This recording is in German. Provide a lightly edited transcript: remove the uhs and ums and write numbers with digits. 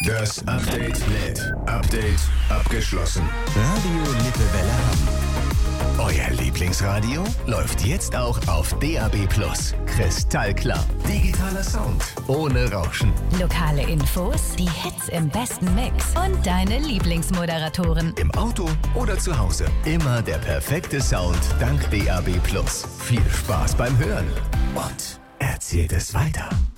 Das Update lädt. Update abgeschlossen. Radio Lippewelle Hamm. Euer Lieblingsradio läuft jetzt auch auf DAB+. Kristallklar. Digitaler Sound. Ohne Rauschen. Lokale Infos, die Hits im besten Mix und deine Lieblingsmoderatoren. Im Auto oder zu Hause. Immer der perfekte Sound dank DAB+. Viel Spaß beim Hören. Und erzählt es weiter.